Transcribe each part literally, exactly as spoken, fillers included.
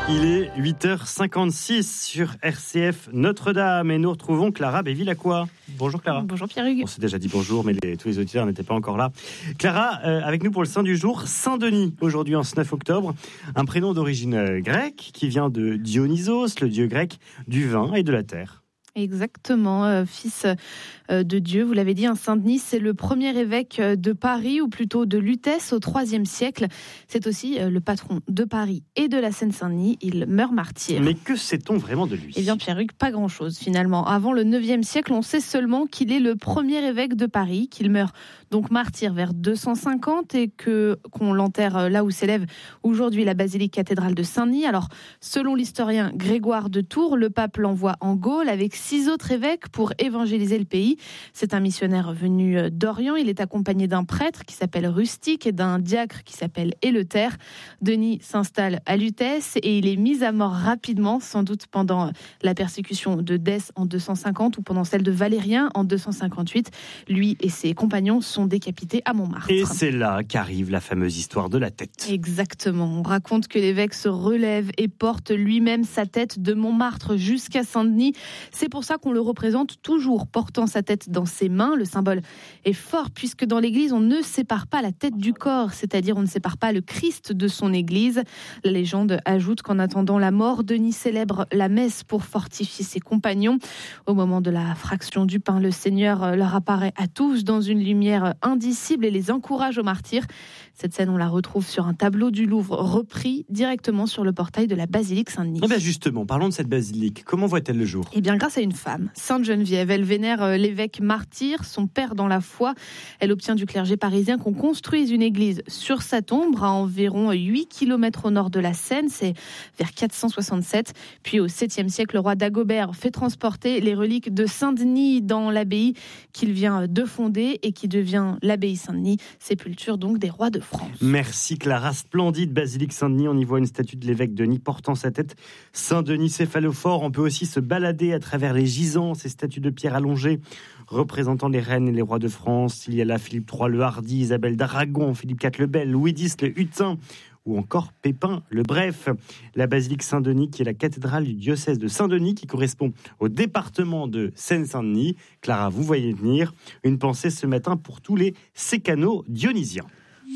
Il est huit heures cinquante-six sur R C F Notre-Dame et nous retrouvons Clara Bévilacqua. Bonjour Clara. Bonjour Pierre-Hugues. On s'est déjà dit bonjour, mais les, tous les auditeurs n'étaient pas encore là. Clara, euh, avec nous pour le Saint du jour, Saint-Denis, aujourd'hui en ce neuf octobre. Un prénom d'origine euh, grecque qui vient de Dionysos, le dieu grec du vin et de la terre. Exactement, euh, fils euh, de Dieu, vous l'avez dit, un Saint-Denis, c'est le premier évêque de Paris, ou plutôt de Lutèce, au troisième siècle. C'est aussi euh, le patron de Paris et de la Seine-Saint-Denis. Il meurt martyr. Mais que sait-on vraiment de lui ? Eh bien, Pierre-Hugues, pas grand-chose finalement. Avant le neuvième siècle, on sait seulement qu'il est le premier évêque de Paris, qu'il meurt donc martyr vers deux cent cinquante et que, qu'on l'enterre là où s'élève aujourd'hui la basilique cathédrale de Saint-Denis. Alors, selon l'historien Grégoire de Tours, le pape l'envoie en Gaule avec six autres évêques pour évangéliser le pays. C'est un missionnaire venu d'Orient. Il est accompagné d'un prêtre qui s'appelle Rustique et d'un diacre qui s'appelle Éleuthère. Denis s'installe à Lutèce et il est mis à mort rapidement, sans doute pendant la persécution de Dèce en deux cent cinquante ou pendant celle de Valérien en deux cent cinquante-huit. Lui et ses compagnons sont décapités à Montmartre. Et c'est là qu'arrive la fameuse histoire de la tête. Exactement. On raconte que l'évêque se relève et porte lui-même sa tête de Montmartre jusqu'à Saint-Denis. C'est pour ça qu'on le représente toujours portant sa tête dans ses mains. Le symbole est fort puisque dans l'église, on ne sépare pas la tête du corps, c'est-à-dire on ne sépare pas le Christ de son église. La légende ajoute qu'en attendant la mort, Denis célèbre la messe pour fortifier ses compagnons. Au moment de la fraction du pain, le Seigneur leur apparaît à tous dans une lumière indicible et les encourage au martyr. Cette scène, on la retrouve sur un tableau du Louvre repris directement sur le portail de la basilique Saint-Denis. Eh bien justement, parlons de cette basilique. Comment voit-elle le jour ? Eh bien, grâce à une femme, Sainte Geneviève. Elle vénère l'évêque martyr, son père dans la foi. Elle obtient du clergé parisien qu'on construise une église sur sa tombe à environ huit kilomètres au nord de la Seine. C'est vers quatre cent soixante-sept. Puis au septième siècle, le roi Dagobert fait transporter les reliques de Saint-Denis dans l'abbaye qu'il vient de fonder et qui devient l'abbaye Saint-Denis, sépulture donc des rois de France. Merci Clara, splendide basilique Saint-Denis. On y voit une statue de l'évêque Denis portant sa tête. Saint-Denis céphalophore. On peut aussi se balader à travers les gisants, ces statues de pierre allongées représentant les reines et les rois de France. Il y a là Philippe trois le Hardi, Isabelle d'Aragon, Philippe quatre le Bel, Louis dix le Hutin ou encore Pépin le Bref. La basilique Saint-Denis qui est la cathédrale du diocèse de Saint-Denis qui correspond au département de Seine-Saint-Denis. Clara, vous voyez venir. Une pensée ce matin pour tous les sécanos dionysiens.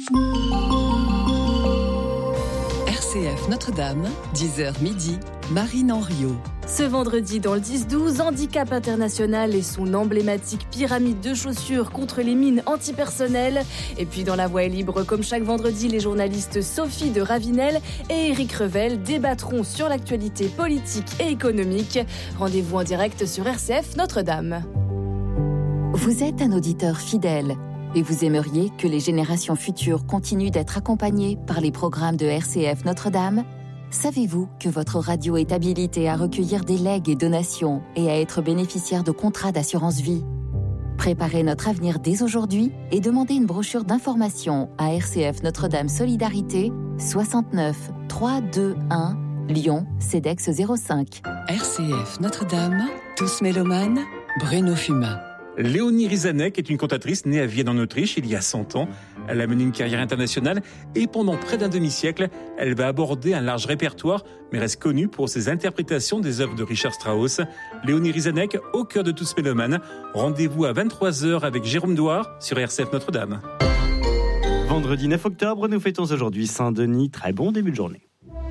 R C F Notre-Dame, dix heures midi, Marine Henriot. Ce vendredi, dans le dix douze, Handicap International et son emblématique pyramide de chaussures contre les mines antipersonnelles. Et puis dans La Voix est libre, comme chaque vendredi, les journalistes Sophie de Ravinel et Éric Revel débattront sur l'actualité politique et économique. Rendez-vous en direct sur R C F Notre-Dame. Vous êtes un auditeur fidèle et vous aimeriez que les générations futures continuent d'être accompagnées par les programmes de R C F Notre-Dame ? Savez-vous que votre radio est habilitée à recueillir des legs et donations et à être bénéficiaire de contrats d'assurance vie ? Préparez notre avenir dès aujourd'hui et demandez une brochure d'information à R C F Notre-Dame Solidarité, soixante-neuf trois cent vingt-et-un, Lyon, CEDEX zéro cinq. R C F Notre-Dame, tous mélomanes, Bruno Fumat. Léonie Rizanek est une cantatrice née à Vienne en Autriche il y a cent ans. Elle a mené une carrière internationale et pendant près d'un demi-siècle, elle va aborder un large répertoire, mais reste connue pour ses interprétations des œuvres de Richard Strauss. Léonie Rizanek, au cœur de tous mélomanes. Rendez-vous à vingt-trois heures avec Jérôme Douard sur R C F Notre-Dame. Vendredi neuf octobre, nous fêtons aujourd'hui Saint-Denis. Très bon début de journée.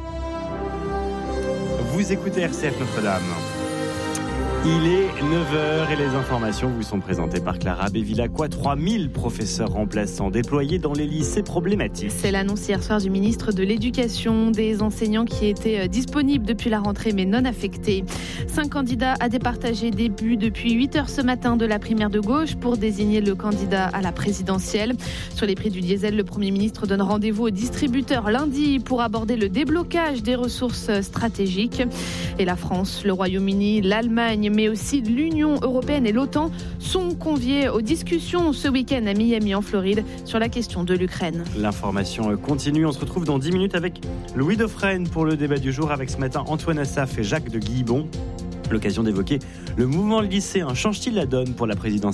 Vous écoutez R C F Notre-Dame. Il est neuf heures et les informations vous sont présentées par Clara Bévilacqua. trois mille professeurs remplaçants déployés dans les lycées problématiques. C'est l'annonce hier soir du ministre de l'Éducation, des enseignants qui étaient disponibles depuis la rentrée mais non affectés. Cinq candidats à départager début depuis huit heures ce matin de la primaire de gauche pour désigner le candidat à la présidentielle. Sur les prix du diesel, le Premier ministre donne rendez-vous aux distributeurs lundi pour aborder le déblocage des ressources stratégiques. Et la France, le Royaume-Uni, l'Allemagne, mais aussi l'Union européenne et l'OTAN sont conviés aux discussions ce week-end à Miami en Floride sur la question de l'Ukraine. L'information continue, on se retrouve dans dix minutes avec Louis Dauphren pour le débat du jour avec ce matin Antoine Assaf et Jacques de Guillebon. L'occasion d'évoquer le mouvement lycéen. Change-t-il la donne pour la présidentielle ?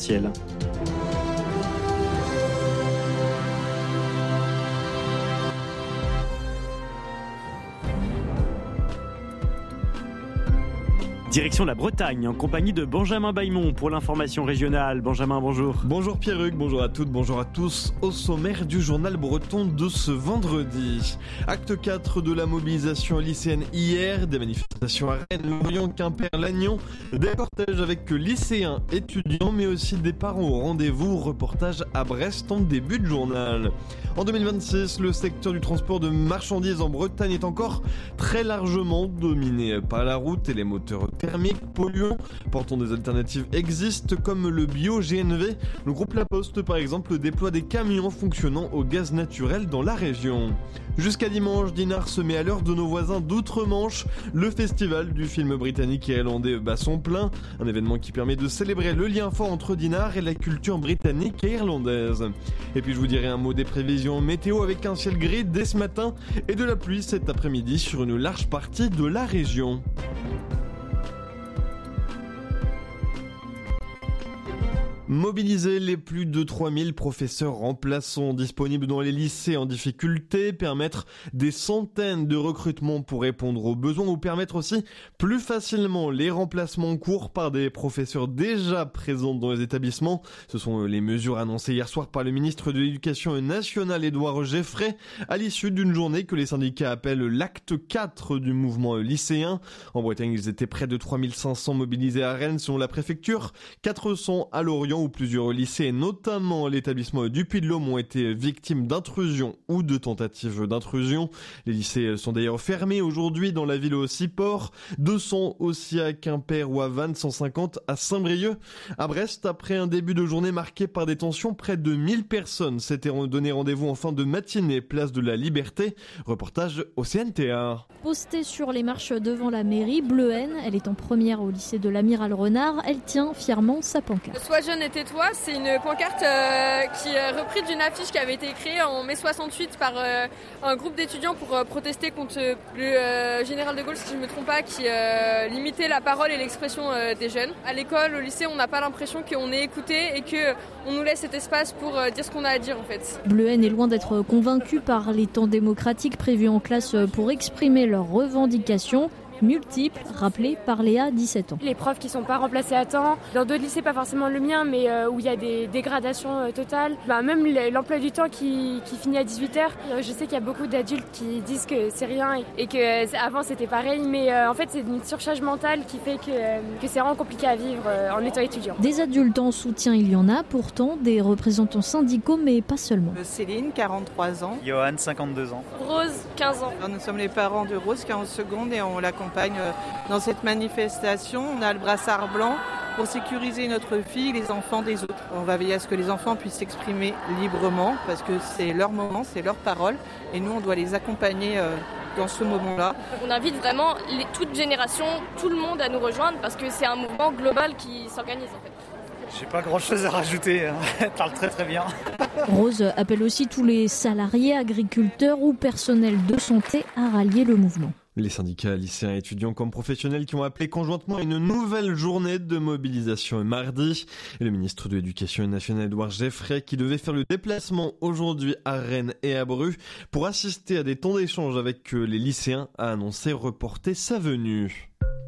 Direction la Bretagne, en compagnie de Benjamin Bailmont pour l'information régionale. Benjamin, bonjour. Bonjour Pierruc, bonjour à toutes, bonjour à tous. Au sommaire du journal breton de ce vendredi. Acte quatre de la mobilisation lycéenne hier, des manifestations à Rennes, Lorient, Quimper, Lannion, des cortèges avec lycéens, étudiants, mais aussi des parents au rendez-vous. Reportage à Brest en début de journal. En deux mille vingt-six, le secteur du transport de marchandises en Bretagne est encore très largement dominé par la route et les moteurs thermiques polluants. Pourtant, des alternatives existent comme le bio-G N V. Le groupe La Poste, par exemple, déploie des camions fonctionnant au gaz naturel dans la région. Jusqu'à dimanche, Dinard se met à l'heure de nos voisins d'outre-Manche. Le festival du film britannique et irlandais bat son plein. Un événement qui permet de célébrer le lien fort entre Dinard et la culture britannique et irlandaise. Et puis je vous dirai un mot des prévisions météo avec un ciel gris dès ce matin et de la pluie cet après-midi sur une large partie de la région. Mobiliser les plus de trois mille professeurs remplaçants disponibles dans les lycées en difficulté, permettre des centaines de recrutements pour répondre aux besoins ou permettre aussi plus facilement les remplacements en cours par des professeurs déjà présents dans les établissements. Ce sont les mesures annoncées hier soir par le ministre de l'Éducation nationale Édouard Geffray à l'issue d'une journée que les syndicats appellent l'acte quatre du mouvement lycéen. En Bretagne, ils étaient près de trois mille cinq cents mobilisés à Rennes selon la préfecture, quatre cents à Lorient où plusieurs lycées, notamment l'établissement du Puy-de-Dôme, ont été victimes d'intrusion ou de tentatives d'intrusion. Les lycées sont d'ailleurs fermés aujourd'hui dans la ville au Ciport, deux cents aussi à Quimper ou à Vannes, cent cinquante à Saint-Brieuc. À Brest, après un début de journée marqué par des tensions, près de mille personnes s'étaient donné rendez-vous en fin de matinée, place de la Liberté. Reportage au C N T A. Postée sur les marches devant la mairie, Bleuhen, elle est en première au lycée de l'Amiral Renard, elle tient fièrement sa pancarte. Sois jeune et tais-toi, c'est une pancarte euh, qui est reprise d'une affiche qui avait été créée en mai soixante-huit par euh, un groupe d'étudiants pour euh, protester contre le euh, général de Gaulle, si je ne me trompe pas, qui euh, limitait la parole et l'expression euh, des jeunes. À l'école, au lycée, on n'a pas l'impression qu'on est écouté et qu'on nous laisse cet espace pour euh, dire ce qu'on a à dire en fait. Bleuhen est loin d'être convaincu par les temps démocratiques prévus en classe pour exprimer leurs revendications. Multiples, rappelés par Léa, dix-sept ans. Les profs qui ne sont pas remplacés à temps, dans d'autres lycées, pas forcément le mien, mais euh, où il y a des dégradations euh, totales. Bah, même l'emploi du temps qui, qui finit à dix-huit heures. Euh, je sais qu'il y a beaucoup d'adultes qui disent que c'est rien et qu'avant euh, c'était pareil, mais euh, en fait c'est une surcharge mentale qui fait que, euh, que c'est vraiment compliqué à vivre euh, en étant étudiant. Des adultes en soutien, il y en a pourtant, des représentants syndicaux, mais pas seulement. Céline, quarante-trois ans. Johan, cinquante-deux ans. Rose, quinze ans. Alors, nous sommes les parents de Rose, quarante secondes, et on l'accompagne dans cette manifestation. On a le brassard blanc pour sécuriser notre fille, les enfants des autres. On va veiller à ce que les enfants puissent s'exprimer librement parce que c'est leur moment, c'est leur parole et nous on doit les accompagner dans ce moment-là. On invite vraiment les, toute génération, tout le monde à nous rejoindre parce que c'est un mouvement global qui s'organise en fait. J'ai pas grand chose à rajouter, hein. Parle très très bien. Rose appelle aussi tous les salariés, agriculteurs ou personnels de santé à rallier le mouvement. Les syndicats lycéens, étudiants comme professionnels qui ont appelé conjointement à une nouvelle journée de mobilisation mardi. Et le ministre de l'Éducation nationale Édouard Geffray qui devait faire le déplacement aujourd'hui à Rennes et à Bru pour assister à des temps d'échange avec les lycéens a annoncé reporter sa venue.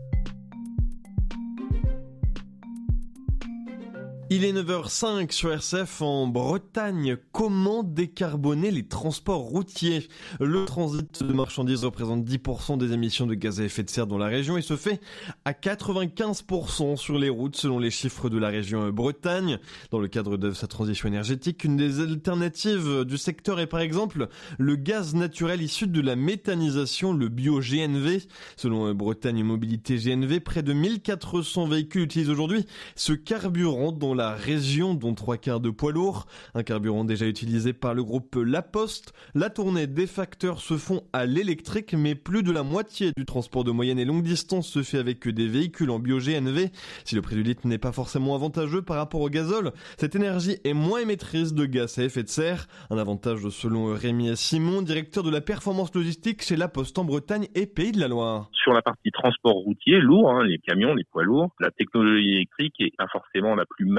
Il est neuf heures cinq sur R C F en Bretagne. Comment décarboner les transports routiers ? Le transit de marchandises représente dix pour cent des émissions de gaz à effet de serre dans la région et se fait à quatre-vingt-quinze pour cent sur les routes selon les chiffres de la région Bretagne. Dans le cadre de sa transition énergétique, une des alternatives du secteur est par exemple le gaz naturel issu de la méthanisation, le bio-G N V. Selon Bretagne Mobilité G N V, près de mille quatre cents véhicules utilisent aujourd'hui ce carburant dans la région, dont trois quarts de poids lourds. Un carburant déjà utilisé par le groupe La Poste. La tournée des facteurs se font à l'électrique, mais plus de la moitié du transport de moyenne et longue distance se fait avec des véhicules en bio-G N V. Si le prix du litre n'est pas forcément avantageux par rapport au gazole, cette énergie est moins émettrice de gaz à effet de serre. Un avantage selon Rémi Simon, directeur de la performance logistique chez La Poste en Bretagne et Pays de la Loire. Sur la partie transport routier, lourd, hein, les camions, les poids lourds, la technologie électrique est pas forcément la plus mature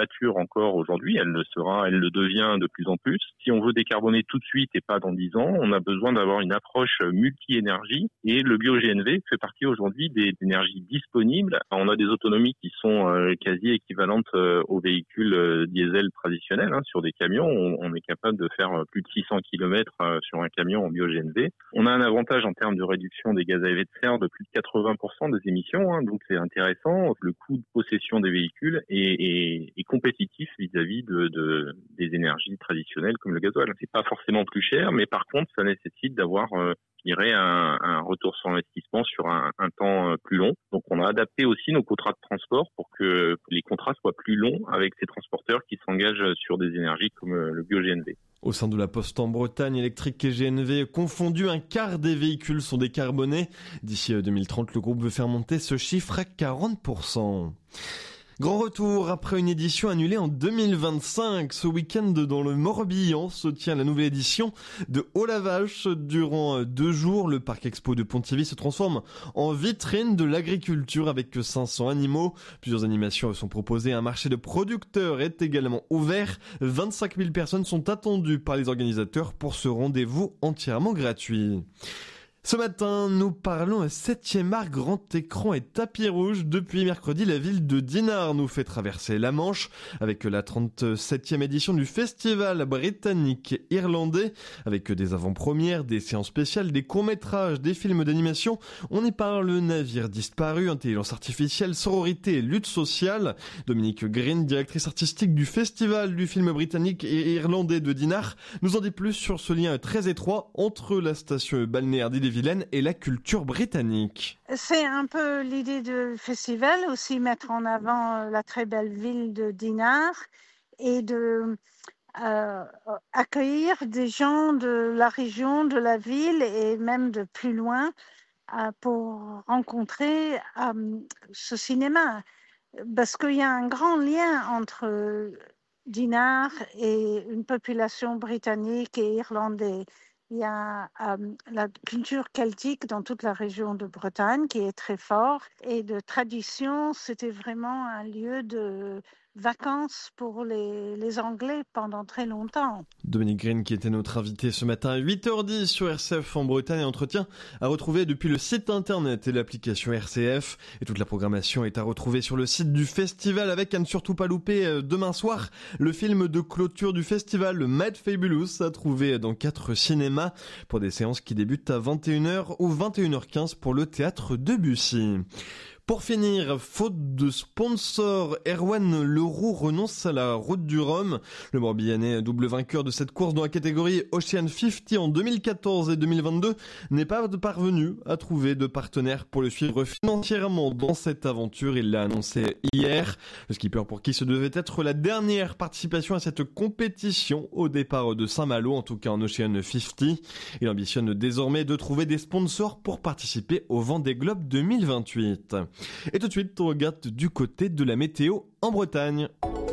mature encore aujourd'hui, elle le sera, elle le devient de plus en plus. Si on veut décarboner tout de suite et pas dans dix ans, on a besoin d'avoir une approche multi-énergie et le bio-G N V fait partie aujourd'hui des énergies disponibles. On a des autonomies qui sont euh, quasi équivalentes euh, aux véhicules euh, diesel traditionnels. Hein. Sur des camions, on, on est capable de faire plus de six cents kilomètres euh, sur un camion en bio-G N V. On a un avantage en termes de réduction des gaz à effet de serre de plus de quatre-vingts pour cent des émissions, hein, donc c'est intéressant. Le coût de possession des véhicules est, est, est compétitif vis-à-vis de, de, des énergies traditionnelles comme le gasoil. C'est pas forcément plus cher, mais par contre, ça nécessite d'avoir, euh, je dirais, un, un retour sur investissement sur un, un temps plus long. Donc, on a adapté aussi nos contrats de transport pour que les contrats soient plus longs avec ces transporteurs qui s'engagent sur des énergies comme le bio-G N V. Au sein de la Poste en Bretagne, électrique et G N V confondus, un quart des véhicules sont décarbonés. D'ici deux mille trente, le groupe veut faire monter ce chiffre à quarante pour cent. Grand retour après une édition annulée en deux mille vingt-cinq. Ce week-end, dans le Morbihan, se tient la nouvelle édition de Haut la Vache. Durant deux jours, le parc expo de Pontivy se transforme en vitrine de l'agriculture avec cinq cents animaux. Plusieurs animations sont proposées. Un marché de producteurs est également ouvert. vingt-cinq mille personnes sont attendues par les organisateurs pour ce rendez-vous entièrement gratuit. Ce matin, nous parlons à septième art, grand écran et tapis rouge. Depuis mercredi, la ville de Dinard nous fait traverser la Manche avec la trente-septième édition du festival britannique et irlandais. Avec des avant-premières, des séances spéciales, des courts-métrages, des films d'animation. On y parle navire disparu, intelligence artificielle, sororité et lutte sociale. Dominique Green, directrice artistique du festival du film britannique et irlandais de Dinard, nous en dit plus sur ce lien très étroit entre la station balnéaire d'Ille-et-Vilaine et la culture britannique. C'est un peu l'idée du festival, aussi mettre en avant la très belle ville de Dinard et de euh, accueillir des gens de la région, de la ville et même de plus loin euh, pour rencontrer euh, ce cinéma. Parce qu'il y a un grand lien entre Dinard et une population britannique et irlandaise. Il y a euh, la culture celtique dans toute la région de Bretagne qui est très forte et de tradition, c'était vraiment un lieu de vacances pour les, les Anglais pendant très longtemps. Dominique Green qui était notre invité ce matin à huit heures dix sur R C F en Bretagne, entretien à retrouver depuis le site internet et l'application R C F. Et toute la programmation est à retrouver sur le site du festival avec, à ne surtout pas louper, demain soir, le film de clôture du festival, le Mad Fabulous, à trouver dans quatre cinémas pour des séances qui débutent à vingt et une heures ou vingt et une heures quinze pour le théâtre Debussy. Pour finir, faute de sponsor, Erwan Leroux renonce à la Route du Rhum. Le Morbihanais, double vainqueur de cette course dans la catégorie Ocean cinquante en deux mille quatorze et deux mille vingt-deux, n'est pas parvenu à trouver de partenaire pour le suivre financièrement dans cette aventure. Il l'a annoncé hier. Le skipper pour qui ce devait être la dernière participation à cette compétition au départ de Saint-Malo, en tout cas en Ocean cinquante. Il ambitionne désormais de trouver des sponsors pour participer au Vendée Globe deux mille vingt-huit. Et tout de suite, on regarde du côté de la météo en Bretagne.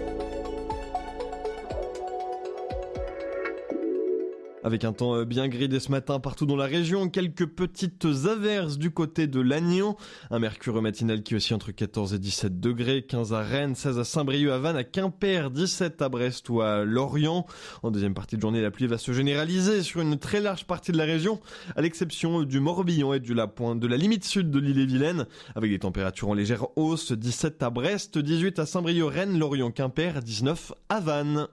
Avec un temps bien gris dès ce matin partout dans la région, quelques petites averses du côté de Lannion. Un mercure matinal qui oscille entre quatorze et dix-sept degrés, quinze à Rennes, seize à Saint-Brieuc, à Vannes, à Quimper, dix-sept à Brest ou à Lorient. En deuxième partie de journée, la pluie va se généraliser sur une très large partie de la région, à l'exception du Morbihan et de la pointe de la limite sud de l'Ille-et-Vilaine, avec des températures en légère hausse, dix-sept à Brest, dix-huit à Saint-Brieuc, Rennes, Lorient, Quimper, dix-neuf à Vannes.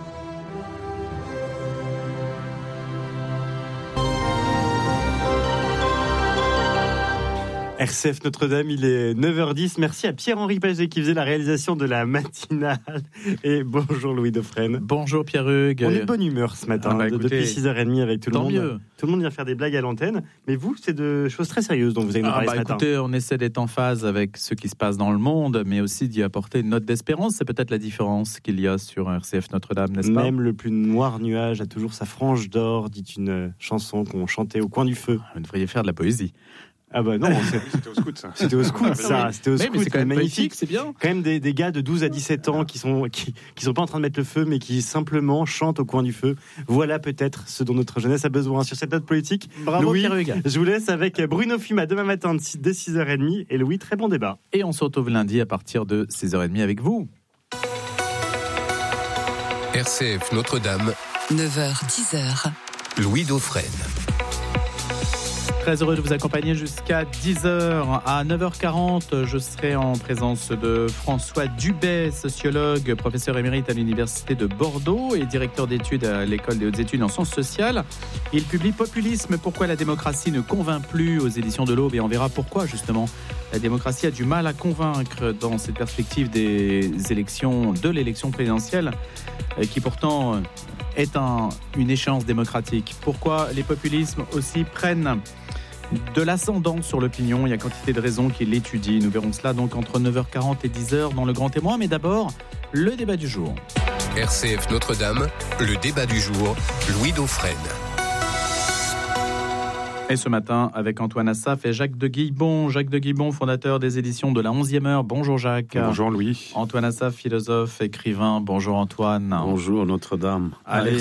R C F Notre-Dame, il est neuf heures dix. Merci à Pierre-Henri Paget qui faisait la réalisation de la matinale. Et bonjour Louis Dauphren. Bonjour Pierre-Hugues. On est de bonne humeur ce matin, ah bah écoutez, depuis six heures trente avec tout le monde. Mieux. Tout le monde vient faire des blagues à l'antenne. Mais vous, c'est de choses très sérieuses dont vous allez nous parler ah bah ce matin. Écoutez, on essaie d'être en phase avec ce qui se passe dans le monde, mais aussi d'y apporter une note d'espérance. C'est peut-être la différence qu'il y a sur R C F Notre-Dame, n'est-ce pas ? Même le plus noir nuage a toujours sa frange d'or, dit une chanson qu'on chantait au coin du feu. Vous devriez faire de la poésie. Ah bah non, c'était au scout ça. C'était au scout ça, c'était au scout. Mais c'est quand même magnifique, c'est bien. Quand même des, des gars de douze à dix-sept ans qui sont qui, qui sont pas en train de mettre le feu mais qui simplement chantent au coin du feu. Voilà peut-être ce dont notre jeunesse a besoin sur cette note politique. Bravo Louis, Pierre-Hugues. Je vous laisse avec Bruno Fuma demain matin dès six heures trente et Louis, très bon débat. Et on se retrouve lundi à partir de six heures trente avec vous. R C F Notre-Dame, neuf heures dix heures. Louis Dauphren. Très heureux de vous accompagner jusqu'à dix heures. À neuf heures quarante, je serai en présence de François Dubet, sociologue, professeur émérite à l'Université de Bordeaux et directeur d'études à l'École des hautes études en sciences sociales. Il publie Populisme, pourquoi la démocratie ne convainc plus aux éditions de l'Aube, et on verra pourquoi justement la démocratie a du mal à convaincre dans cette perspective des élections, de l'élection présidentielle, qui pourtant est un, une échéance démocratique. Pourquoi les populismes aussi prennent de l'ascendant sur l'opinion? Il y a quantité de raisons qui l'étudient. Nous verrons cela donc entre neuf heures quarante et dix heures dans Le Grand Témoin. Mais d'abord, le débat du jour. R C F Notre-Dame, le débat du jour, Louis Dauphren. Et ce matin, avec Antoine Assaf et Jacques de Guibon. Jacques de Guibon, fondateur des éditions de la onzième heure. Bonjour Jacques. Bonjour Louis. Antoine Assaf, philosophe, écrivain. Bonjour Antoine. Bonjour Notre-Dame. Allez.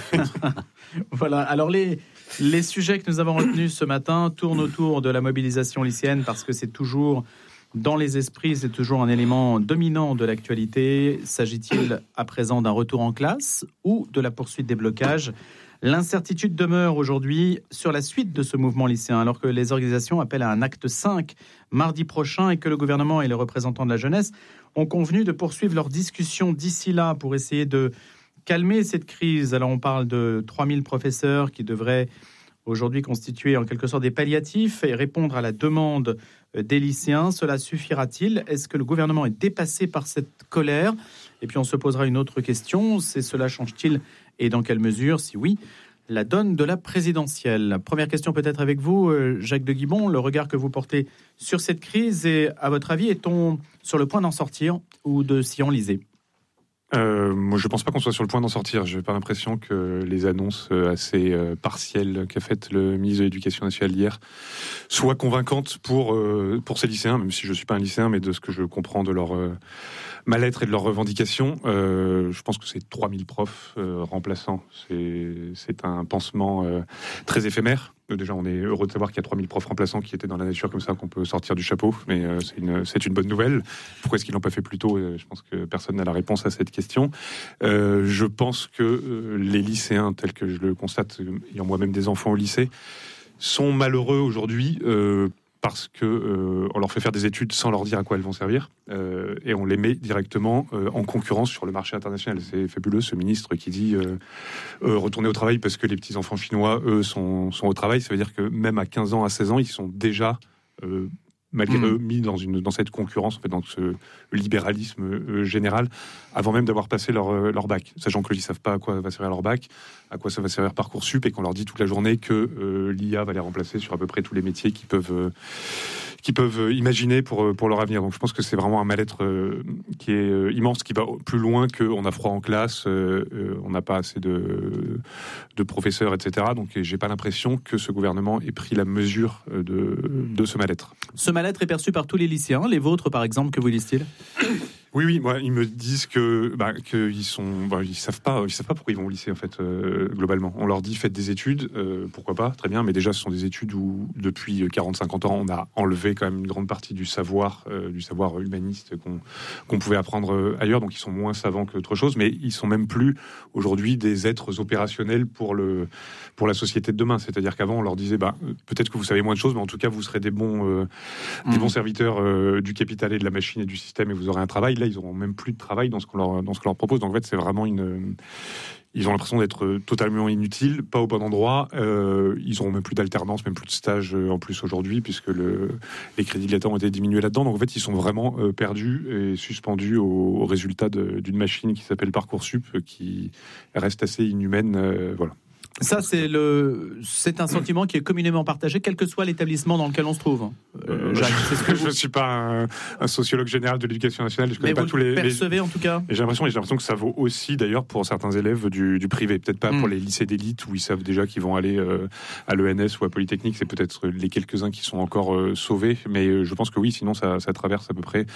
Voilà, alors les... Les sujets que nous avons retenus ce matin tournent autour de la mobilisation lycéenne parce que c'est toujours, dans les esprits, c'est toujours un élément dominant de l'actualité. S'agit-il à présent d'un retour en classe ou de la poursuite des blocages? L'incertitude demeure aujourd'hui sur la suite de ce mouvement lycéen, alors que les organisations appellent à un acte cinq mardi prochain et que le gouvernement et les représentants de la jeunesse ont convenu de poursuivre leurs discussions d'ici là pour essayer de calmer cette crise. Alors on parle de trois mille professeurs qui devraient aujourd'hui constituer en quelque sorte des palliatifs et répondre à la demande des lycéens. Cela suffira-t-il? Est-ce que le gouvernement est dépassé par cette colère? Et puis on se posera une autre question, c'est cela change-t-il et dans quelle mesure? Si oui, la donne de la présidentielle. Première question peut-être avec vous, Jacques de Guibon, le regard que vous portez sur cette crise et à votre avis, est-on sur le point d'en sortir ou de s'y enliser? Euh, moi, je ne pense pas qu'on soit sur le point d'en sortir. Je n'ai pas l'impression que les annonces assez euh, partielles qu'a faites le ministre de l'Éducation nationale hier soient convaincantes pour, euh, pour ces lycéens, même si je ne suis pas un lycéen, mais de ce que je comprends de leur euh, mal-être et de leurs revendications. Euh, je pense que c'est trois mille profs euh, remplaçants. C'est, c'est un pansement euh, très éphémère. Déjà, on est heureux de savoir qu'il y a trois mille profs remplaçants qui étaient dans la nature comme ça, qu'on peut sortir du chapeau, mais euh, c'est, une, c'est une bonne nouvelle. Pourquoi est-ce qu'ils l'ont pas fait plus tôt? Je pense que personne n'a la réponse à cette question. Euh, je pense que euh, les lycéens, tels que je le constate, ayant moi-même des enfants au lycée, sont malheureux aujourd'hui euh, parce que euh, on leur fait faire des études sans leur dire à quoi elles vont servir, euh, et on les met directement euh, en concurrence sur le marché international. C'est fabuleux, ce ministre qui dit euh, euh, retourner au travail parce que les petits-enfants chinois, eux, sont, sont au travail. Ça veut dire que même à quinze ans, à seize ans, ils sont déjà, euh, malgré mmh. eux, mis dans, une, dans cette concurrence, en fait, dans ce libéralisme euh, général, avant même d'avoir passé leur, euh, leur bac. Sachant qu'ils ne savent pas à quoi va servir leur bac, à quoi ça va servir Parcoursup, et qu'on leur dit toute la journée que euh, l'I A va les remplacer sur à peu près tous les métiers qu'ils peuvent, euh, qu'ils peuvent imaginer pour, pour leur avenir. Donc je pense que c'est vraiment un mal-être euh, qui est euh, immense, qui va plus loin qu'on a froid en classe, euh, euh, on n'a pas assez de, de professeurs, et cetera. Donc j'ai pas l'impression que ce gouvernement ait pris la mesure de, de ce mal-être. Ce mal-être est perçu par tous les lycéens, les vôtres par exemple, que vous disent-ils? Oui, oui, moi, ils me disent que, bah, qu'ils sont, bah, ils savent pas, ils savent pas pourquoi ils vont au lycée en fait. Euh, globalement, on leur dit faites des études, euh, pourquoi pas, très bien, mais déjà ce sont des études où depuis quarante à cinquante ans, on a enlevé quand même une grande partie du savoir, euh, du savoir humaniste qu'on qu'on pouvait apprendre ailleurs. Donc ils sont moins savants qu'autre chose, mais ils sont même plus aujourd'hui des êtres opérationnels pour le pour la société de demain. C'est-à-dire qu'avant on leur disait, bah, peut-être que vous savez moins de choses, mais en tout cas vous serez des bons, euh, mmh. des bons serviteurs euh, du capital et de la machine et du système, et vous aurez un travail. Là, ils n'auront même plus de travail dans ce qu'on leur, dans ce qu'on leur propose. Donc en fait, c'est vraiment une... Ils ont l'impression d'être totalement inutiles, pas au bon endroit. Euh, ils n'auront même plus d'alternance, même plus de stage en plus aujourd'hui, puisque le, les crédits de l'État ont été diminués là-dedans. Donc en fait, ils sont vraiment euh, perdus et suspendus au, au résultat de, d'une machine qui s'appelle Parcoursup, qui reste assez inhumaine. Euh, voilà. Ça, c'est, le... c'est un sentiment qui est communément partagé, quel que soit l'établissement dans lequel on se trouve. Euh, Jacques, c'est ce que vous... Je ne suis pas un, un sociologue général de l'éducation nationale. Je connais Mais pas vous tous les. le percevez en tout cas. Et j'ai l'impression, j'ai l'impression que ça vaut aussi d'ailleurs pour certains élèves du, du privé. Peut-être pas mmh. pour les lycées d'élite où ils savent déjà qu'ils vont aller euh, à l'E N S ou à Polytechnique. C'est peut-être les quelques-uns qui sont encore euh, sauvés. Mais euh, je pense que oui, sinon ça, ça traverse à peu près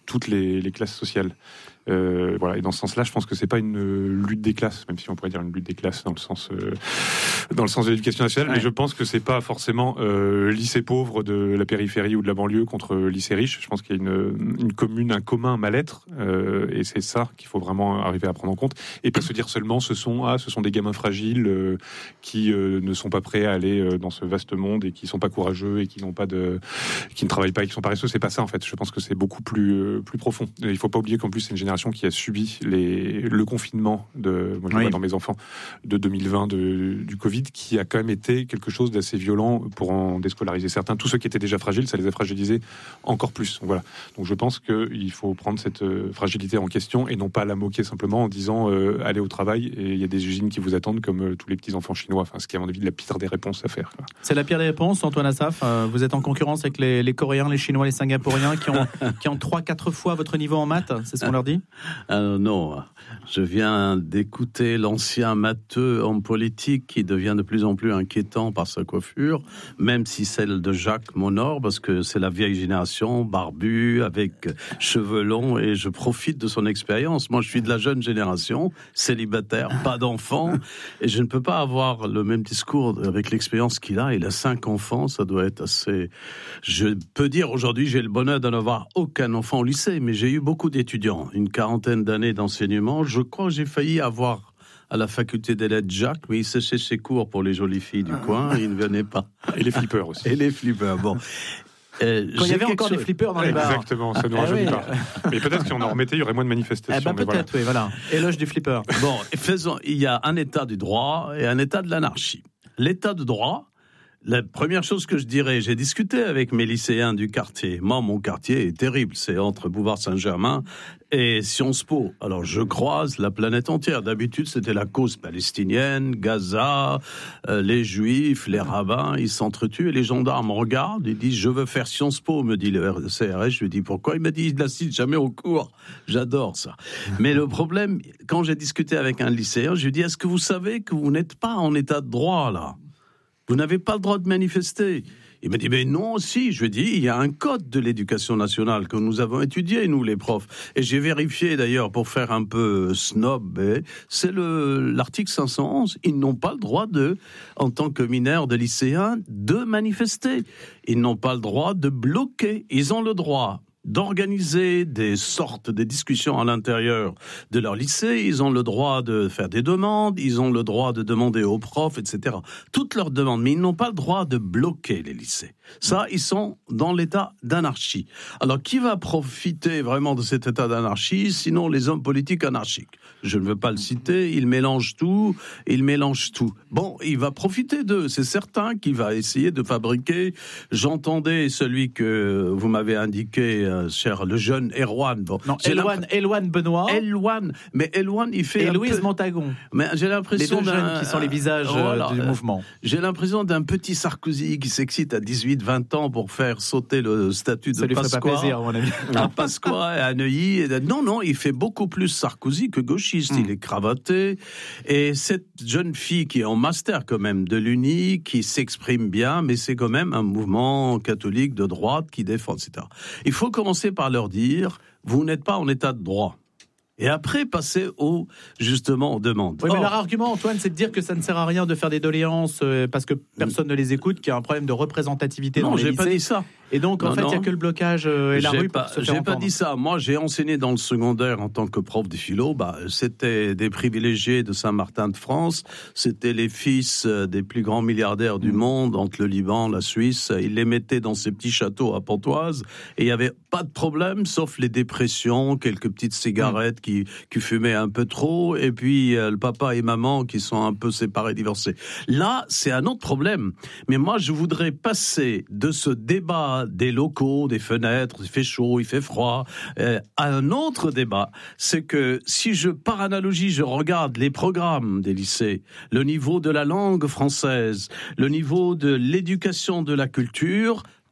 toutes les, les classes sociales. Euh, voilà. Et dans ce sens-là, je pense que c'est pas une lutte des classes, même si on pourrait dire une lutte des classes dans le sens, euh, dans le sens de l'éducation nationale. Ouais. Mais je pense que c'est pas forcément euh, lycée pauvre de la périphérie ou de la banlieue contre lycée riche. Je pense qu'il y a une, une commune, un commun mal-être, euh, et c'est ça qu'il faut vraiment arriver à prendre en compte. Et pas se dire seulement, ce sont ah, ce sont des gamins fragiles euh, qui euh, ne sont pas prêts à aller euh, dans ce vaste monde et qui sont pas courageux et qui n'ont pas de, qui ne travaillent pas et qui sont paresseux. C'est pas ça en fait. Je pense que c'est beaucoup plus euh, plus profond. Et il faut pas oublier qu'en plus c'est une génération qui a subi les, le confinement de, moi je oui. vois dans mes enfants, de deux mille vingt, de, du Covid, qui a quand même été quelque chose d'assez violent pour en déscolariser certains. Tous ceux qui étaient déjà fragiles, ça les a fragilisés encore plus. Donc voilà. Donc je pense qu'il faut prendre cette fragilité en question et non pas la moquer simplement en disant euh, allez au travail et il y a des usines qui vous attendent comme euh, tous les petits enfants chinois. Enfin, ce qui est à mon avis la pire des réponses à faire. Quoi. C'est la pire des réponses, Antoine Assaf. Euh, vous êtes en concurrence avec les, les Coréens, les Chinois, les Singapouriens qui ont qui ont trois quatre fois votre niveau en maths. C'est ce qu'on leur dit? Euh, non, je viens d'écouter l'ancien matheux en politique qui devient de plus en plus inquiétant par sa coiffure, même si celle de Jacques Monod, parce que c'est la vieille génération, barbu, avec cheveux longs, et je profite de son expérience. Moi, je suis de la jeune génération, célibataire, pas d'enfants, et je ne peux pas avoir le même discours avec l'expérience qu'il a. Il a cinq enfants, ça doit être assez... Je peux dire aujourd'hui, j'ai le bonheur de n'avoir aucun enfant au lycée, mais j'ai eu beaucoup d'étudiants, une quarantaine d'années d'enseignement. Je crois que j'ai failli avoir à la faculté des lettres Jacques, mais il séchait ses cours pour les jolies filles du coin, il ne venait pas. Et les flippers aussi. Et les flippers, bon. Euh, Quand il y avait encore chose... des flippers dans les bars. Exactement, ça ne nous ah rajeunit oui. pas. Mais peut-être si on en remettait, il y aurait moins de manifestations. Eh ben peut-être, voilà. oui, voilà. Éloge du flipper. Bon, faisons, il y a un état du droit et un état de l'anarchie. L'état de droit, la première chose que je dirais, j'ai discuté avec mes lycéens du quartier. Moi, mon quartier est terrible. C'est entre Bouvard-Saint-Germain et Sciences Po. Alors, je croise la planète entière. D'habitude, c'était la cause palestinienne, Gaza, euh, les Juifs, les rabbins, ils s'entretuent et les gendarmes regardent et disent « Je veux faire Sciences Po », me dit le C R S. Je lui dis « Pourquoi ?» Il m'a dit « Il n'assiste jamais au cours ». J'adore ça. Mais le problème, quand j'ai discuté avec un lycéen, je lui dis « Est-ce que vous savez que vous n'êtes pas en état de droit, là ? Vous n'avez pas le droit de manifester. » Il m'a dit, mais non, si, je lui ai dit, il y a un code de l'éducation nationale que nous avons étudié, nous, les profs. Et j'ai vérifié, d'ailleurs, pour faire un peu snob, c'est le, l'article cinq cent onze. Ils n'ont pas le droit de, en tant que mineurs de lycéens, de manifester. Ils n'ont pas le droit de bloquer. Ils ont le droit d'organiser des sortes de discussions à l'intérieur de leur lycée, ils ont le droit de faire des demandes, ils ont le droit de demander aux profs, et cetera. Toutes leurs demandes, mais ils n'ont pas le droit de bloquer les lycées. Ça, ils sont dans l'état d'anarchie. Alors, qui va profiter vraiment de cet état d'anarchie, sinon les hommes politiques anarchiques? Je ne veux pas le citer, ils mélangent tout, ils mélangent tout. Bon, il va profiter d'eux, c'est certain qu'il va essayer de fabriquer. J'entendais celui que vous m'avez indiqué, euh, cher, le jeune Erwan. Bon, non, Elwan, Elwan Benoît. Elwan, mais Elwan, il fait. Et Louise peu... Montagon. Mais j'ai l'impression les deux jeunes qui sont les visages voilà, du mouvement. J'ai l'impression d'un petit Sarkozy qui s'excite à dix-huit vingt ans pour faire sauter le statut Ça de lui Pasqua. Ferait pas plaisir, mon ami. À Pasqua et à Neuilly. Non, non, il fait beaucoup plus Sarkozy que gauchiste. Mmh. Il est cravaté. Et cette jeune fille qui est en master quand même de l'Uni, qui s'exprime bien, mais c'est quand même un mouvement catholique de droite qui défend, et cetera. Il faut commencer par leur dire, vous n'êtes pas en état de droit. Et après, passer au, justement, aux demandes. Oui, mais Or, leur argument, Antoine, c'est de dire que ça ne sert à rien de faire des doléances euh, parce que personne ne les écoute, qu'il y a un problème de représentativité non, dans les lycées. Non, j'ai pas dit ça. Et donc, en non, fait, il n'y a que le blocage euh, et la j'ai rue pas, pour se faire J'ai entendre. pas dit ça. Moi, j'ai enseigné dans le secondaire en tant que prof de philo. Bah, c'était des privilégiés de Saint-Martin de France. C'était les fils des plus grands milliardaires du mmh. monde, entre le Liban, la Suisse. Ils les mettaient dans ces petits châteaux à Pontoise. Et il n'y avait pas de problème, sauf les dépressions, quelques petites cigarettes mmh. qui, qui fumaient un peu trop, et puis euh, le papa et maman qui sont un peu séparés, divorcés. Là, c'est un autre problème. Mais moi, je voudrais passer de ce débat des locaux, des fenêtres, il fait chaud, il fait froid, euh, à un autre débat. C'est que si je, par analogie, je regarde les programmes des lycées, le niveau de la langue française, le niveau de l'éducation de la culture,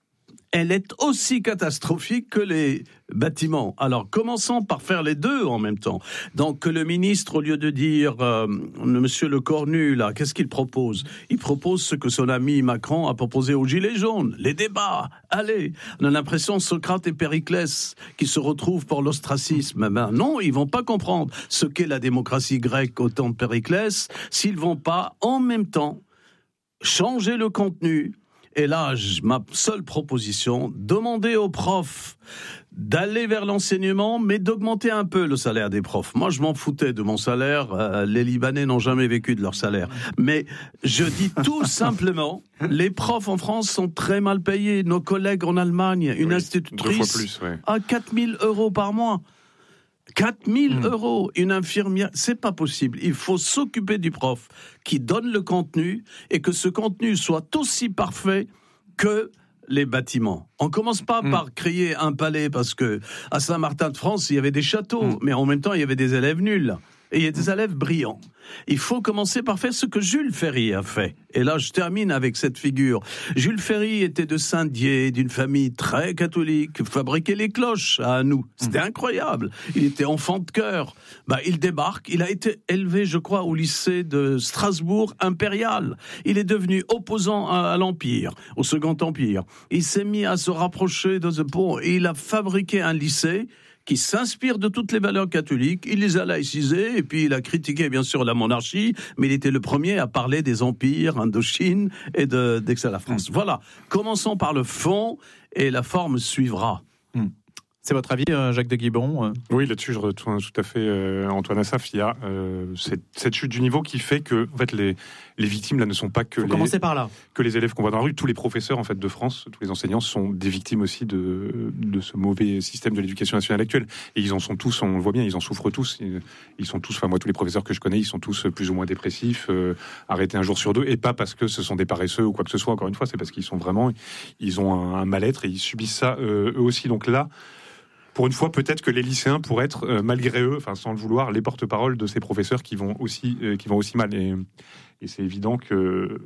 elle est aussi catastrophique que les bâtiments. Alors, commençons par faire les deux en même temps. Donc, le ministre, au lieu de dire euh, Monsieur Le Cornu, là, qu'est-ce qu'il propose ? Il propose ce que son ami Macron a proposé aux Gilets jaunes, les débats. Allez, on a l'impression Socrate et Périclès qui se retrouvent pour l'ostracisme. Ben non, ils vont pas comprendre ce qu'est la démocratie grecque au temps de Périclès s'ils vont pas en même temps changer le contenu. Et là, ma seule proposition, demander aux profs d'aller vers l'enseignement, mais d'augmenter un peu le salaire des profs. Moi, je m'en foutais de mon salaire. Euh, les Libanais n'ont jamais vécu de leur salaire. Mais je dis tout simplement, les profs en France sont très mal payés. Nos collègues en Allemagne, une oui, institutrice plus, ouais. à quatre mille euros par mois. quatre mille mmh. euros, une infirmière, c'est pas possible. Il faut s'occuper du prof qui donne le contenu et que ce contenu soit aussi parfait que les bâtiments. On commence pas mmh. par créer un palais parce que à Saint-Martin-de-France, il y avait des châteaux, mmh. mais en même temps, il y avait des élèves nuls. Et il y a des élèves brillants. Il faut commencer par faire ce que Jules Ferry a fait. Et là, je termine avec cette figure. Jules Ferry était de Saint-Dié, d'une famille très catholique, fabriquait les cloches à nous. C'était incroyable. Il était enfant de cœur. Bah, il débarque. Il a été élevé, je crois, au lycée de Strasbourg impérial. Il est devenu opposant à, à l'Empire, au Second Empire. Il s'est mis à se rapprocher de ce pont et il a fabriqué un lycée qui s'inspire de toutes les valeurs catholiques, il les a laïcisées, et puis il a critiqué bien sûr la monarchie, mais il était le premier à parler des empires, Indochine et de, d'Aix à la France. Mmh. Voilà, commençons par le fond, et la forme suivra. Mmh. C'est votre avis, Jacques de Guibron ? Oui, là-dessus, je retourne tout à fait euh, Antoine Assaf. Il y a euh, cette, cette chute du niveau qui fait que, en fait, les, les victimes là ne sont pas que Faut les commencer par là. que les élèves qu'on voit dans la rue. Tous les professeurs en fait de France, tous les enseignants sont des victimes aussi de de ce mauvais système de l'éducation nationale actuelle. Et ils en sont tous, on le voit bien, ils en souffrent tous. Ils, ils sont tous, enfin moi, tous les professeurs que je connais, ils sont tous plus ou moins dépressifs, euh, arrêtés un jour sur deux, et pas parce que ce sont des paresseux ou quoi que ce soit. Encore une fois, c'est parce qu'ils sont vraiment, ils ont un, un mal-être et ils subissent ça euh, eux aussi. Donc là. Pour une fois, peut-être que les lycéens pourraient être, euh, malgré eux, enfin sans le vouloir, les porte-parole de ces professeurs qui vont aussi, euh, qui vont aussi mal. Et, et c'est évident que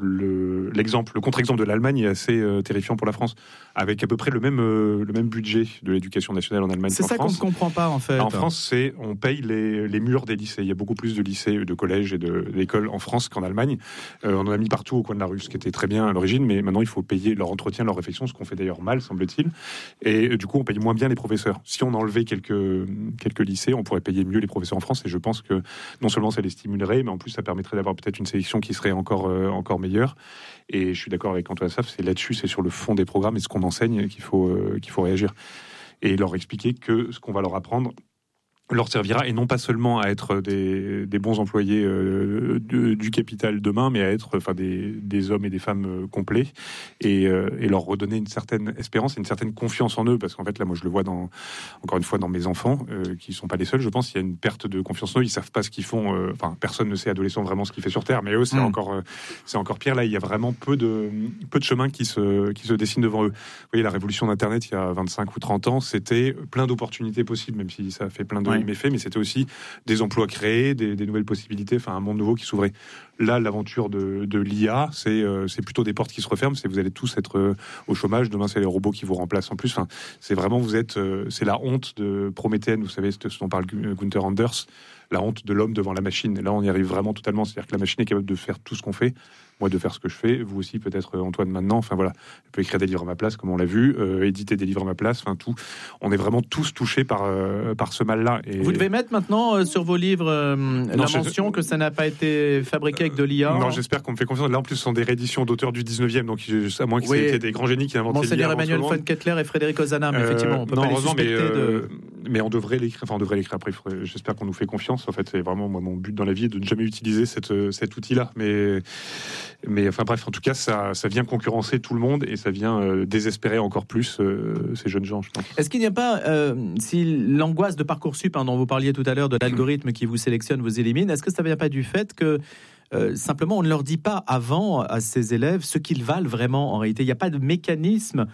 le, l'exemple, le contre-exemple de l'Allemagne est assez euh, terrifiant pour la France, avec à peu près le même, euh, le même budget de l'éducation nationale en Allemagne. C'est qu'en ça France. Qu'on ne comprend pas en fait. En France, c'est on paye les, les murs des lycées. Il y a beaucoup plus de lycées, de collèges et de, d'écoles en France qu'en Allemagne. Euh, on en a mis partout au coin de la rue, ce qui était très bien à l'origine, mais maintenant il faut payer leur entretien, leur réflexion, ce qu'on fait d'ailleurs mal, semble-t-il. Et euh, du coup, on paye moins bien les professeurs. Si on enlevait quelques, quelques lycées, on pourrait payer mieux les professeurs en France, et je pense que non seulement ça les stimulerait, mais en plus ça permettrait d'avoir peut-être une sélection qui serait encore, euh, encore meilleure. Et je suis d'accord avec Antoine Assaf, c'est là-dessus, c'est sur le fond des programmes et ce qu'on enseigne qu'il faut, euh, qu'il faut réagir. Et leur expliquer que ce qu'on va leur apprendre leur servira, et non pas seulement à être des, des bons employés euh, de, du capital demain, mais à être enfin, des, des hommes et des femmes euh, complets, et, euh, et leur redonner une certaine espérance et une certaine confiance en eux, parce qu'en fait là moi je le vois dans, encore une fois dans mes enfants, euh, qui sont pas les seuls, je pense, il y a une perte de confiance en eux, ils savent pas ce qu'ils font, euh, enfin personne ne sait adolescent vraiment ce qu'il fait sur Terre, mais eux c'est, mmh. encore, euh, c'est encore pire, là il y a vraiment peu de, peu de chemin qui se, qui se dessine devant eux. Vous voyez, la révolution d'Internet il y a vingt-cinq ou trente ans, c'était plein d'opportunités possibles, même si ça a fait plein de méfaits, mais c'était aussi des emplois créés, des, des nouvelles possibilités, enfin un monde nouveau qui s'ouvrait. Là, l'aventure de, de l'I A, c'est, euh, c'est plutôt des portes qui se referment, c'est vous allez tous être euh, au chômage, demain c'est les robots qui vous remplacent en plus, enfin, c'est vraiment, vous êtes, euh, c'est la honte de Prométhée, vous savez ce dont parle Gunther Anders, la honte de l'homme devant la machine. Et là, on y arrive vraiment totalement, c'est-à-dire que la machine est capable de faire tout ce qu'on fait, moi de faire ce que je fais, vous aussi peut-être Antoine maintenant, enfin voilà, elle peut écrire des livres à ma place comme on l'a vu, euh, éditer des livres à ma place, enfin tout, on est vraiment tous touchés par, euh, par ce mal-là. Et... Vous devez mettre maintenant euh, sur vos livres euh, non, la mention je... que ça n'a pas été fabriqué avec de l'I A. Non, j'espère qu'on me fait confiance. Là en plus ce sont des rééditions d'auteurs du dix-neuvième, donc à moins que oui. c'était des grands génies qui inventaient l'I A. Monseigneur Emmanuel von Kettler et Frédéric Ozanam, euh, effectivement, on peut non, pas les suspecter mais, euh, de... mais on devrait l'écrire, enfin on devrait l'écrire après, faudrait... j'espère qu'on nous fait confiance, en fait c'est vraiment moi, mon but dans la vie est de ne jamais utiliser cette, cet outil-là, mais, mais enfin bref, en tout cas, ça, ça vient concurrencer tout le monde et ça vient euh, désespérer encore plus euh, ces jeunes gens, je pense. Est-ce qu'il n'y a pas, euh, si l'angoisse de Parcoursup, hein, dont vous parliez tout à l'heure, de l'algorithme qui vous sélectionne, vous élimine, est-ce que ça ne vient pas du fait que euh, simplement on ne leur dit pas avant à ces élèves ce qu'ils valent vraiment en réalité? Il n'y a pas de mécanisme